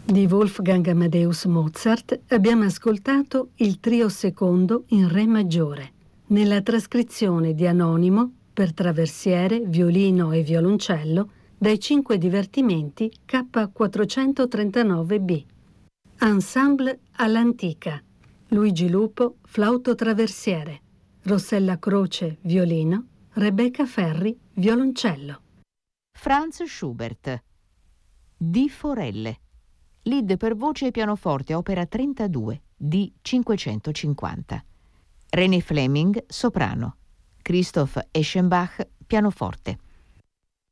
Di Wolfgang Amadeus Mozart abbiamo ascoltato il trio secondo in Re maggiore, nella trascrizione di Anonimo per traversiere, violino e violoncello dai 5 divertimenti K439B. Ensemble all'antica. Luigi Lupo, flauto traversiere. Rossella Croce, violino. Rebecca Ferri, violoncello. Franz Schubert. Di Forelle. Lied per voce e pianoforte, opera 32, di 550. René Fleming, soprano. Christoph Eschenbach, pianoforte.